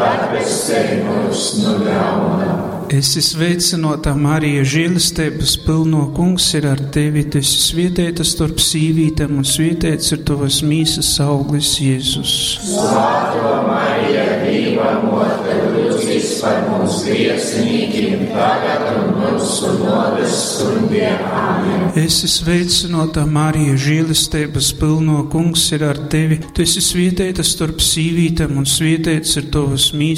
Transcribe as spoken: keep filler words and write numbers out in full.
Atpestī mūs no ļauna. Esi sveicināta, Marija, žēlastības pilno, Kungs ir ar tevi. Tu esi svētīta starp sīvītēm, un svētīts ir tavas mīsas auglis, Jēzus. Svētā Marija, Dieva mote, lūdz par mums griecinīkiem, tagad un mūsu nāves stundē. Āmen. Esi sveicināta, Marija, žēlastības pilno, Kungs ir ar tevi. Tu esi svētīta starp sīvītēm, un svētīts ir tavas mīsas